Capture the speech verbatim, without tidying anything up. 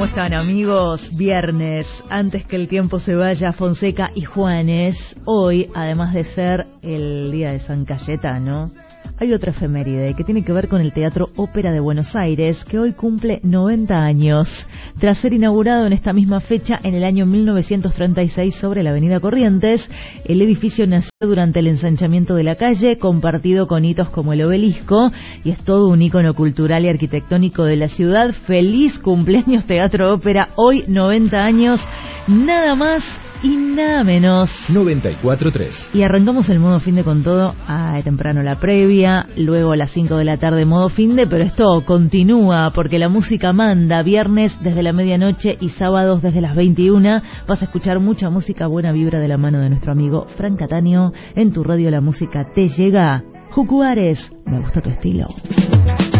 ¿Cómo están, amigos? Viernes, antes que el tiempo se vaya, Fonseca y Juanes. Hoy, además de ser el día de San Cayetano, hay otra efeméride que tiene que ver con el Teatro Ópera de Buenos Aires, que hoy cumple noventa años, tras ser inaugurado en esta misma fecha en el año mil novecientos treinta y seis sobre la avenida Corrientes. El edificio nació durante el ensanchamiento de la calle, compartido con hitos como el Obelisco, y es todo un ícono cultural y arquitectónico de la ciudad. ¡Feliz cumpleaños, Teatro Ópera! Hoy noventa años, nada más y nada menos. noventa y cuatro tres. Y arrancamos el modo finde con todo. Ah, temprano la previa, luego a las cinco de la tarde modo finde, pero esto continúa porque la música manda. Viernes desde la medianoche y sábados desde las veintiuna vas a escuchar mucha música, buena vibra de la mano de nuestro amigo Fran Cataño. En tu radio la música te llega. Jucuares, me gusta tu estilo.